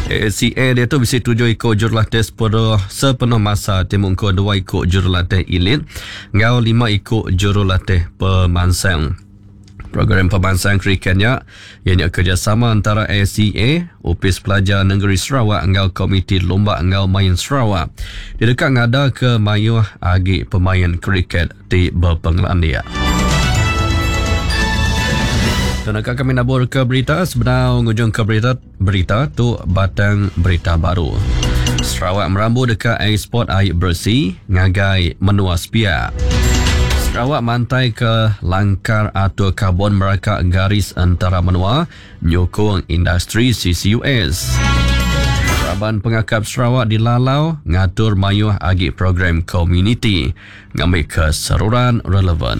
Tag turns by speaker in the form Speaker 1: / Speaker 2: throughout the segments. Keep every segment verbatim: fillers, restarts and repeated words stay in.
Speaker 1: A C A dia tu bisi tujuh ikut jurulatih sepenuh, sepenuh masa timungko dua ikut jurulatih elit ngau lima ikut jurulatih pemansang. Program pemansang kriketnya ianya kerjasama antara A C A, Opis Pelajar Negeri Sarawak ngau Komiti Lomba ngau Main Sarawak. Dia dekat ngada ke mayuh agi pemain kriket di berpenggelaan dia. Dan akan kami nabur ke berita sebenar ngujung ke berita berita tu batang berita baru. Sarawak merambu dekat air sport air bersih ngagai menua spia. Sarawak mantai ke langkar atur karbon merakak garis antara menua nyokong industri C C U S. Raban Pengakap Sarawak dilalau ngatur mayuh agi program komuniti ngambil keseruan relevan.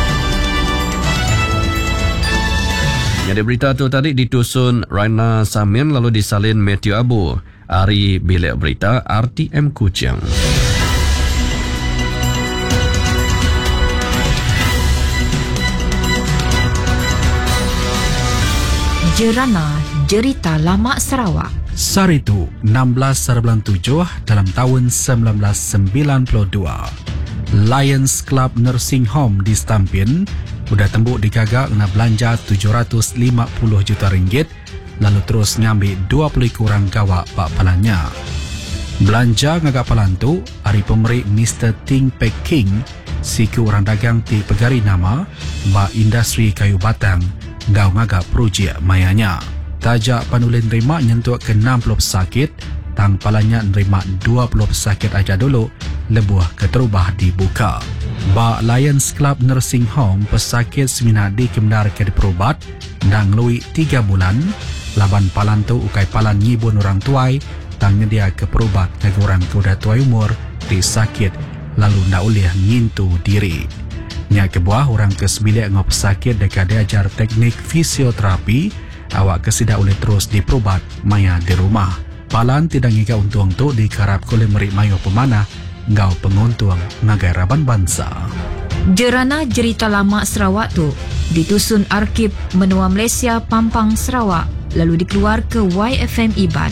Speaker 1: Jadi berita tu tadi ditusun Raina Samin lalu disalin Matthew Abu. Ari Bilik Berita R T M Kuching.
Speaker 2: Jerana Jerita Lama Sarawak.
Speaker 3: Saritu enam belas bulan tujuh dalam tahun sembilan belas sembilan puluh dua. Lions Club Nursing Home di Stampin sudah tembuk digagak kena belanja tujuh ratus lima puluh juta ringgit lalu terus ngambil dua puluh kurang gawak bak palannya. Belanja ngagak palan tu hari pemberi Mister Ting Pek King siku orang dagang ti pegari nama bak industri kayu batang ngau ngagak projek mayanya. Tajak panulin nerima nyentuh ke enam puluh pesakit tang palanya nerima dua puluh pesakit aja dulu lebuh keterubah dibuka. Ba Lions Club Nursing Home pesakit semina di kemdar ke diperubat dan ngelui tiga bulan laban palan tu ukai palan nyibun orang tuai tang nyedia ke perubat ke orang kuda tuai umur di sakit lalu nak ulih ngintu diri. Nya kebuah orang ke sembilik ngop pesakit dekat diajar teknik fisioterapi awak kesida oleh terus diperubat maya di rumah. Palan tidak ngika untung tu dikarap koleh merik mayo pemanah ngau penguntung ngagai Raban Bangsa.
Speaker 2: Jerana Jerita Lama Sarawak tu ditusun Arkib Menua Malaysia Pampang Sarawak lalu dikeluar ke Y F M Iban.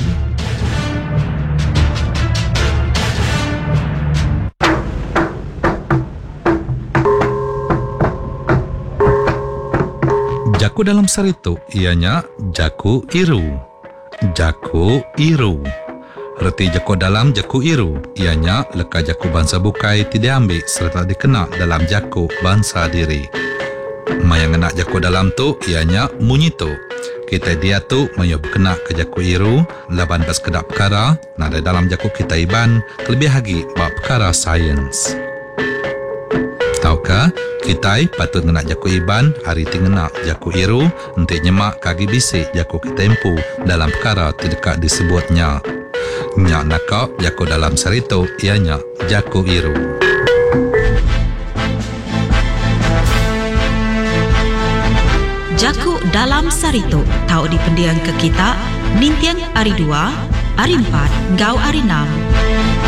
Speaker 4: Jaku dalam saritu ianya Jaku Iru. Jaku Iru. Reti jaku dalam jaku iru ianya leka jaku bangsa bukai tidak ambil serta dikenal dalam jaku bangsa diri. Mayang nak jaku dalam tu ianya munyito. Kita dia tu mayo berkena ke jaku iru laban bas kedap perkara nada dalam jaku kita iban terlebih lagi bab perkara sains. Tahukah kita patut ngenak jaku iban hari tingenak jaku iru untuk nyemak kagi bisik jaku kita empu dalam perkara tidak disebutnya. Nyak nakak jaku dalam sarito ianya jaku iru.
Speaker 5: Jaku dalam sarito tahu di pendiang ke kita nintian hari dua, hari empat, gau hari enam.